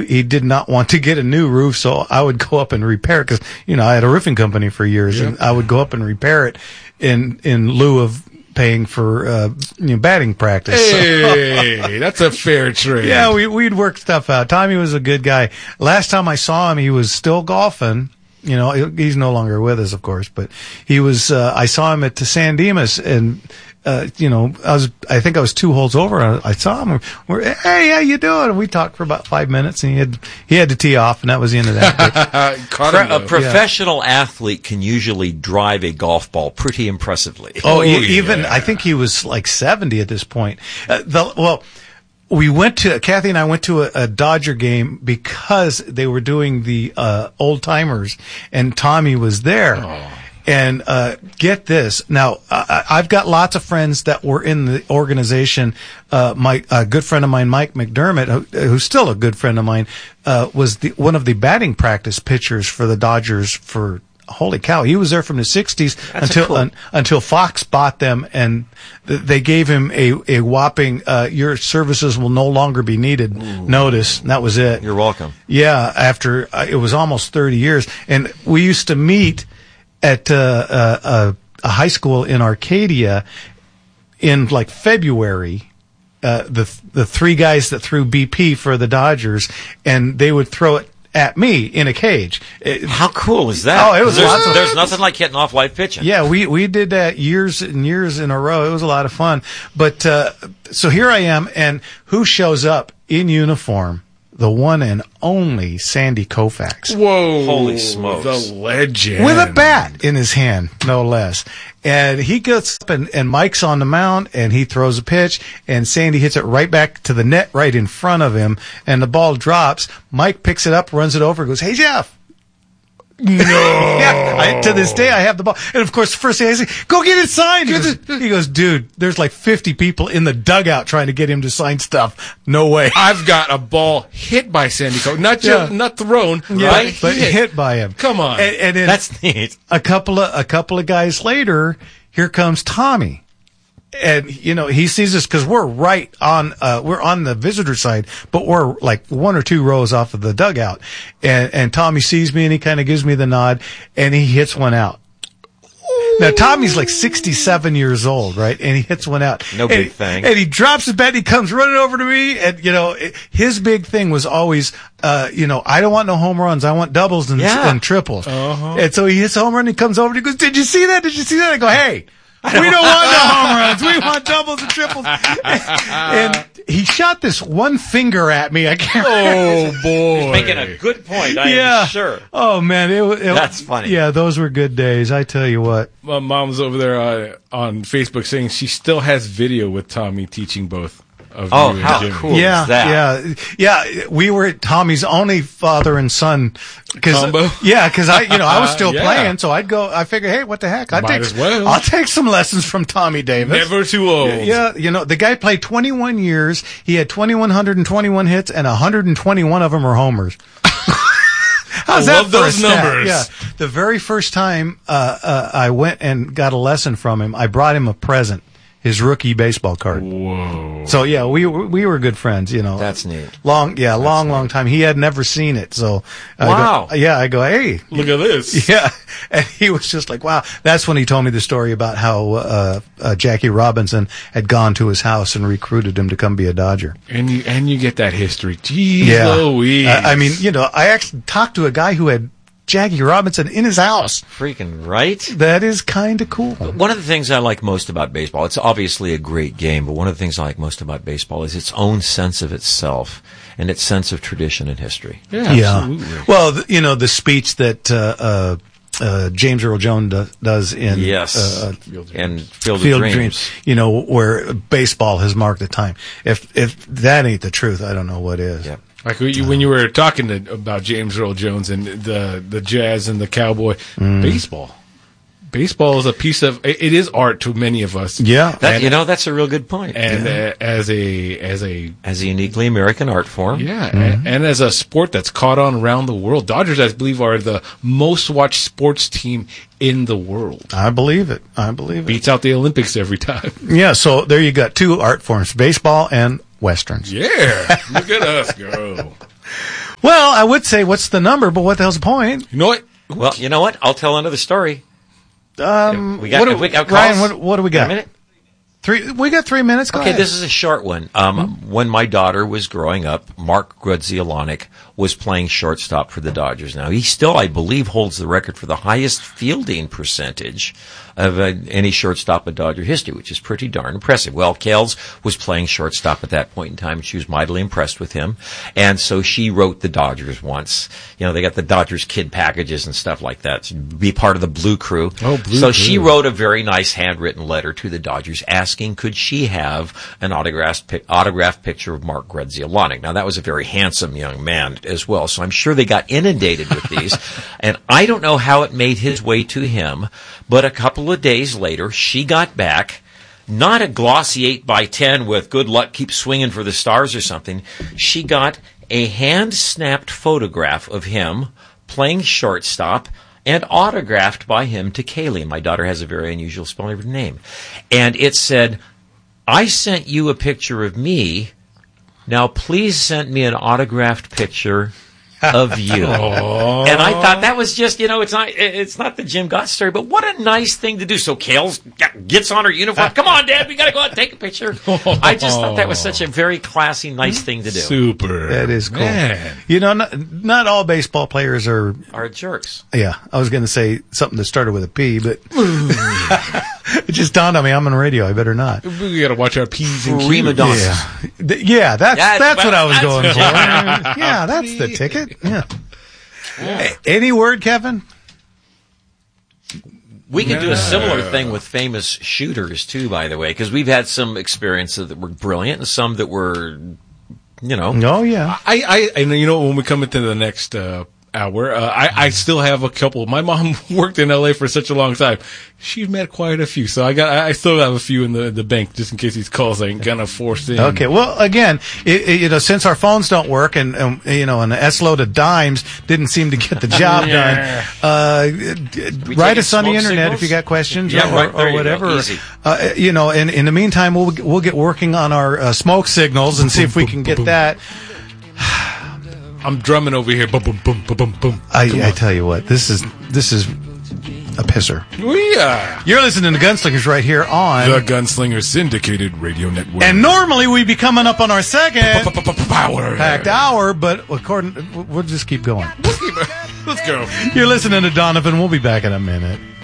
he did not want to get a new roof, so I would go up and repair it because, I had a roofing company for years, and I would go up and repair it in lieu of paying for batting practice. Hey, that's a fair trade. Yeah, we'd work stuff out. Tommy was a good guy. Last time I saw him, he was still golfing. He's no longer with us, of course, but he was. I saw him at San Dimas, and I think I was 2 holes over. I saw him. Hey, how you doing? And we talked for about 5 minutes, and he had to tee off, and that was the end of that. A professional athlete can usually drive a golf ball pretty impressively. I think he was like 70 at this point. Kathy and I went to a Dodger game because they were doing the old timers, and Tommy was there. Oh. And get this. Now, I've got lots of friends that were in the organization. A good friend of mine, Mike McDermott, who's still a good friend of mine, was one of the batting practice pitchers for the Dodgers for, holy cow, he was there from the 60s until Fox bought them, and they gave him a whopping, your services will no longer be needed notice, and that was it. You're welcome. Yeah, after it was almost 30 years. And we used to meet at a high school in Arcadia in like February, the 3 guys that threw BP for the Dodgers, and they would throw it at me in a cage. How cool is that? Oh, it was awesome. There's nothing like hitting off live pitching. Yeah, we did that years and years in a row. It was a lot of fun. But so here I am, and who shows up in uniform? The one and only Sandy Koufax. Whoa. Holy smokes. The legend. With a bat in his hand, no less. And he gets up, and Mike's on the mound, and he throws a pitch, and Sandy hits it right back to the net right in front of him, and the ball drops. Mike picks it up, runs it over, goes, "Hey, Jeff." No. Yeah, to this day, I have the ball. And of course, the first thing I say, "Go get it signed." He goes, "Dude, there's like 50 people in the dugout trying to get him to sign stuff. No way." I've got a ball hit by Sandy Koufax. Not thrown, right? But hit by him. Come on. And then that's neat. A couple of guys later, here comes Tommy. And, he sees us because we're right on, we're on the visitor side, but we're like 1 or 2 rows off of the dugout. And Tommy sees me, and he kind of gives me the nod, and he hits one out. Now, Tommy's like 67 years old, right? And he hits one out. No big thing. And he drops his bat, and he comes running over to me, and, his big thing was always, I don't want no home runs. I want doubles and triples. Uh-huh. And so he hits a home run, and he comes over, and he goes, "Did you see that? Did you see that?" I go, "Hey. We don't want no home runs. We want doubles and triples." And he shot this one finger at me. I can't. Oh boy! He's making a good point. I am sure. Oh man, that's funny. Yeah, those were good days. I tell you what. My mom's over there on Facebook saying she still has video with Tommy teaching both. Oh, how cool is that? Yeah. We were Tommy's only father and son. Combo? Yeah, because I was still playing, so I'd go. I figured, hey, what the heck? I'll take some lessons from Tommy Davis. Never too old. Yeah, the guy played 21 years. He had 2,121 hits, and 121 of them were homers. How's that for those numbers? Yeah. The very first time I went and got a lesson from him, I brought him a present. His rookie baseball card. Whoa. So yeah, we were good friends, That's neat. Long time. He had never seen it, so wow. I go, "Hey, look at this." Yeah, and he was just like, "Wow." That's when he told me the story about how Jackie Robinson had gone to his house and recruited him to come be a Dodger. And you get that history. Jeez Louise. I mean, I actually talked to a guy who had Jackie Robinson in his house. Freaking right. That is kind of cool. One of the things I like most about baseball, it's obviously a great game, but one of the things I like most about baseball is its own sense of itself and its sense of tradition and history. Yeah, absolutely. Well, the speech that James Earl Jones does in Field of Dreams. Where baseball has marked the time. If that ain't the truth, I don't know what is. Yep. Like when you were talking about James Earl Jones and the Jazz and the Cowboy, baseball is a piece of it is art to many of us. Yeah, that's a real good point. And as a uniquely American art form, and as a sport that's caught on around the world, Dodgers, I believe, are the most watched sports team in the world. I believe it. Beats out the Olympics every time. Yeah, so there you got 2 art forms: baseball and Westerns. Yeah, look at us go. I would say what's the number, but what the hell's the point? You know what? Well, you know what? I'll tell another story. We Ryan, calls? what do we got? A minute? We got 3 minutes. Go Okay, ahead. this is a short one. When my daughter was growing up, Mark Grudzielanek was playing shortstop for the Dodgers. Now, he still, I believe, holds the record for the highest fielding percentage of any shortstop in Dodger history, which is pretty darn impressive. Well, Kels was playing shortstop at that point in time, and she was mightily impressed with him. And so she wrote the Dodgers once. You know, they got the Dodgers kid packages and stuff like that to be part of the Blue Crew. Oh, Blue So Crew. she wrote a very nice handwritten letter to the Dodgers asking could she have an autographed picture of Mark Grudzielanek. Now, that was a very handsome young man as well, so I'm sure they got inundated with these. And I don't know how it made his way to him, but a couple of days later, she got back, not a glossy 8x10 with good luck, keep swinging for the stars or something. She got a hand-snapped photograph of him playing shortstop and autographed by him to Kaylee. My daughter has a very unusual spelling of her name. And it said, I sent you a picture of me. Now please send me an autographed picture of you. And I thought that was just, it's not the Jim Gott story, but what a nice thing to do. So Kales gets on her uniform. Come on, Dad, we got to go out and take a picture. I just thought that was such a very classy, nice thing to do. Super. That is cool. Man. You know, not all baseball players are. Are jerks. Yeah, I was going to say something that started with a P, but it just dawned on me. I'm on radio. I better not. We got to watch our P's and Prima Q's. donna. Yeah, that's what I was that's- going for. Yeah, that's the ticket. Yeah. Any word, Kevin? We could do a similar thing with famous shooters too, by the way, because we've had some experiences that were brilliant and some that were, Oh, yeah. I when we come into the next hour, I still have a couple. My mom worked in LA for such a long time. She's met quite a few, so I still have a few in the bank just in case these calls ain't gonna force in. Okay. Well, again, since our phones don't work and an S-load of dimes didn't seem to get the job done, write us on the smoke internet signals? if you got questions Yeah, right, there or you go. whatever. Easy. And in the meantime, we'll get working on our smoke signals and see if we can get that. I'm drumming over here. Boom, boom, boom, boom, boom, boom. I tell you what, this is a pisser. Yeah. You're listening to Gunslingers right here on The Gunslinger Syndicated Radio Network. And normally we'd be coming up on our second Power. packed hour, but we'll just keep going. Let's go. You're listening to Donovan. We'll be back in a minute.